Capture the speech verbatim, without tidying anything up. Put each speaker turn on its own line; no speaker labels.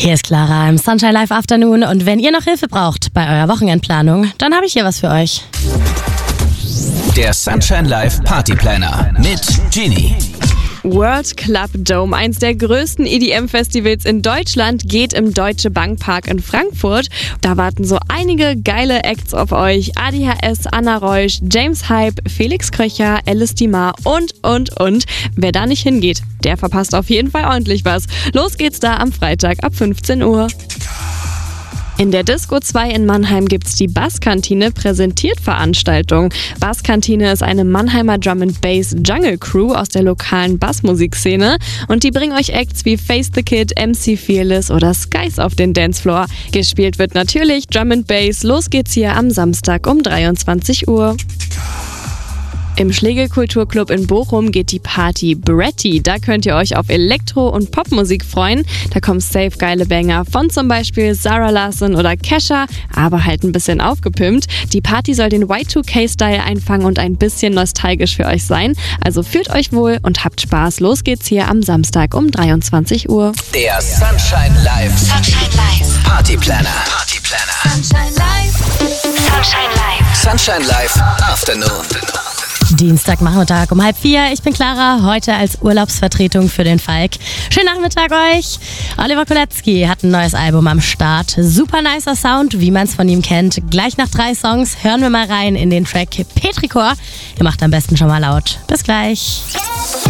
Hier ist Clara im Sunshine Live Afternoon und wenn ihr noch Hilfe braucht bei eurer Wochenendplanung, dann habe ich hier was für euch.
Der Sunshine Live Partyplanner mit Genie.
World Club Dome, eins der größten E D M-Festivals in Deutschland, geht im Deutsche Bank Park in Frankfurt. Da warten so einige geile Acts auf euch. A D H S, Anna Reusch, James Hype, Felix Kröcher, Alice Dimar und, und, und. Wer da nicht hingeht, der verpasst auf jeden Fall ordentlich was. Los geht's da am Freitag ab fünfzehn Uhr. In der Disco zwei in Mannheim gibt's die Basskantine präsentiert Veranstaltung. Basskantine ist eine Mannheimer Drum and Bass Jungle Crew aus der lokalen Bassmusikszene und die bringen euch Acts wie Face the Kid, M C Fearless oder Skies auf den Dancefloor. Gespielt wird natürlich Drum and Bass. Los geht's hier am Samstag um dreiundzwanzig Uhr. Im Schlägelkulturclub in Bochum geht die Party Bretty. Da könnt ihr euch auf Elektro- und Popmusik freuen. Da kommen safe geile Banger von zum Beispiel Zara Larsson oder Kesha, aber halt ein bisschen aufgepimpt. Die Party soll den Y zwei K-Style einfangen und ein bisschen nostalgisch für euch sein. Also fühlt euch wohl und habt Spaß. Los geht's hier am Samstag um dreiundzwanzig Uhr.
Der Sunshine Live
Sunshine Live.
Partyplanner. Partyplanner.
Sunshine Live. Sunshine Live.
Sunshine Live Afternoon.
Dienstagnachmittag um halb vier. Ich bin Clara, heute als Urlaubsvertretung für den Falk. Schönen Nachmittag euch. Oliver Kolecki hat ein neues Album am Start. Super nicer Sound, wie man es von ihm kennt. Gleich nach drei Songs hören wir mal rein in den Track Petrichor. Ihr macht am besten schon mal laut. Bis gleich.